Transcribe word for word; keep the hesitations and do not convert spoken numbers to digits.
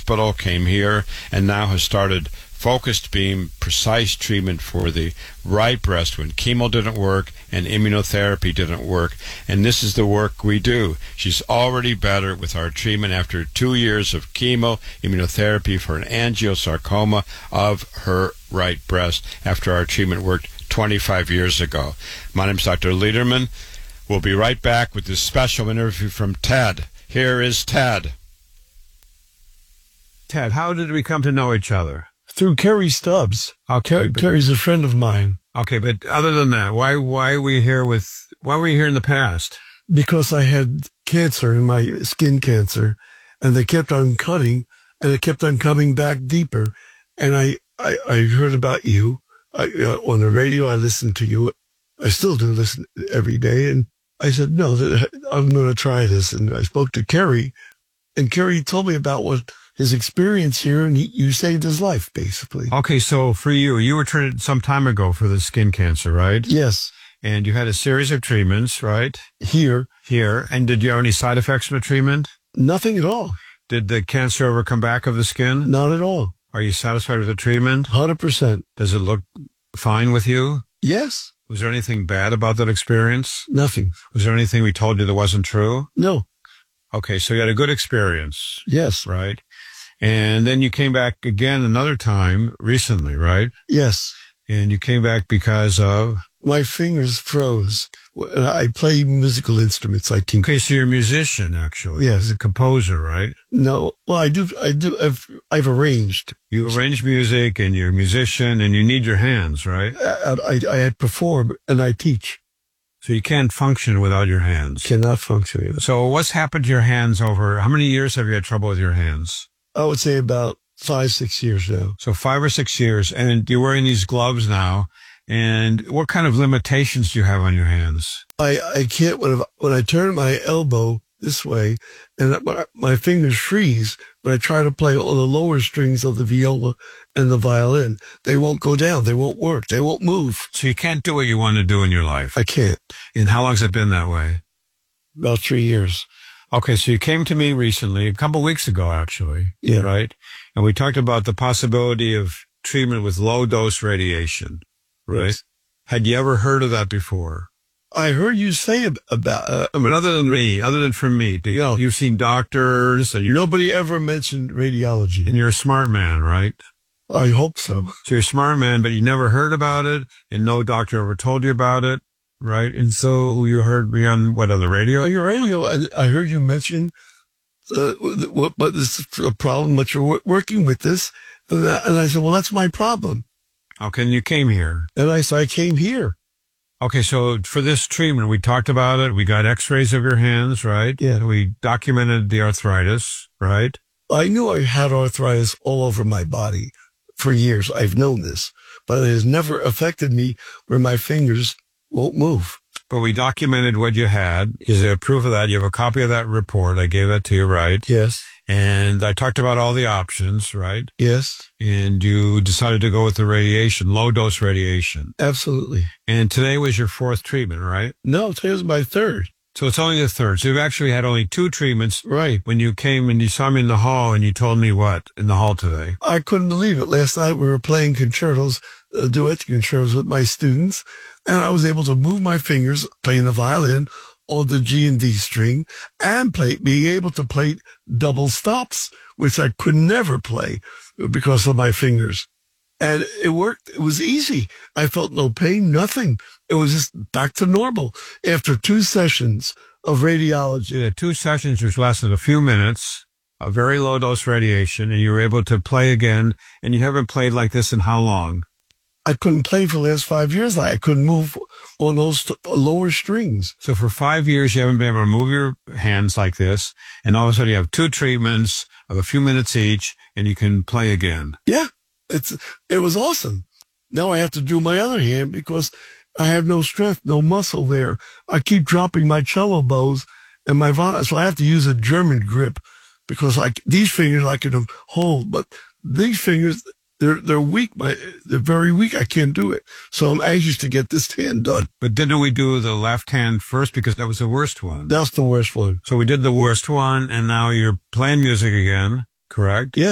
hospital, came here, and now has started focused beam, precise treatment for the right breast when chemo didn't work and immunotherapy didn't work. And this is the work we do. She's already better with our treatment after two years of chemo, immunotherapy for an angiosarcoma of her right breast after our treatment worked twenty-five years ago. My name is Doctor Lederman. We'll be right back with this special interview from Ted. Here is Ted. Ted, how did we come to know each other? Through Kerry Stubbs. Okay, but, Kerry's a friend of mine. Okay, but other than that, why why are we here with why were you here in the past? Because I had cancer in my skin cancer, and they kept on cutting, and it kept on coming back deeper. And I I, I heard about you I, uh, on the radio. I listened to you. I still do listen every day. And I said, no, I'm going to try this. And I spoke to Kerry, and Kerry told me about what his experience here, and he, you saved his life, basically. Okay, so for you, you were treated some time ago for the skin cancer, right? Yes. And you had a series of treatments, right? Here. Here. And did you have any side effects from the treatment? Nothing at all. Did the cancer ever come back of the skin? Not at all. Are you satisfied with the treatment? one hundred percent. Does it look fine with you? Yes. Was there anything bad about that experience? Nothing. Was there anything we told you that wasn't true? No. Okay, so you had a good experience. Yes. Right? And then you came back again another time recently, right? Yes. And you came back because of? My fingers froze. I play musical instruments, I think. Okay, so you're a musician, actually. Yes. You're a composer, right? No. Well, I do, I do, I've, I've arranged. You arrange music, and you're a musician, and you need your hands, right? I, I, I perform, and I teach. So you can't function without your hands. Cannot function. So what's happened to your hands over, how many years have you had trouble with your hands? I would say about five, six years now. So five or six years, and you're wearing these gloves now. And what kind of limitations do you have on your hands? I, I can't, when, when I turn my elbow this way, and my, my fingers freeze, when I try to play all the lower strings of the viola and the violin, they won't go down. They won't work. They won't move. So you can't do what you want to do in your life? I can't. And how long has it been that way? About three years. Okay, so you came to me recently, a couple of weeks ago, actually. Yeah. Right? And we talked about the possibility of treatment with low-dose radiation, right? Yes. Had you ever heard of that before? I heard you say about, uh, I mean, other than me, other than from me, do you know, you've seen doctors, and, nobody ever mentioned radiology. and you're a smart man, right? I hope so. So you're a smart man, but you never heard about it, and no doctor ever told you about it, right? And so you heard me on, what, on the radio? Your radio, I, I heard you mention uh, what, what this is a problem, but you're working with this. And I, and I said, well, that's my problem. Okay, and you came here. And I said, I came here. Okay, so for this treatment, we talked about it. We got x-rays of your hands, right? Yeah. We documented the arthritis, right? I knew I had arthritis all over my body for years. I've known this, but it has never affected me where my fingers won't move. But we documented what you had. Is there proof of that? You have a copy of that report. I gave that to you, right? Yes. And I talked about all the options, right? Yes. And you decided to go with the radiation, low-dose radiation. Absolutely. And today was your fourth treatment, right? No, today was my third. So it's only the third. So you've actually had only two treatments. Right. When you came and you saw me in the hall and you told me what in the hall today? I couldn't believe it. Last night we were playing concertos, uh, duet concertos with my students, and I was able to move my fingers playing the violin on the G and D string and play, being able to play double stops, which I could never play because of my fingers. And it worked. It was easy. I felt no pain, nothing. It was just back to normal after two sessions of radiology. You had two sessions which lasted a few minutes, a very low dose radiation, and you were able to play again. And you haven't played like this in how long? I couldn't play for the last five years. I couldn't move on those lower strings. So for five years, you haven't been able to move your hands like this. And all of a sudden you have two treatments of a few minutes each and you can play again. Yeah, it's, it was awesome. Now I have to do my other hand because I have no strength, no muscle there. I keep dropping my cello bows and my violin. So I have to use a German grip because like these fingers I can hold, but these fingers, They're, they're weak. My, they're very weak. I can't do it. So I'm anxious to get this hand done. But didn't we do the left hand first because that was the worst one? That's the worst one. So we did the worst one and now you're playing music again, correct? Yeah.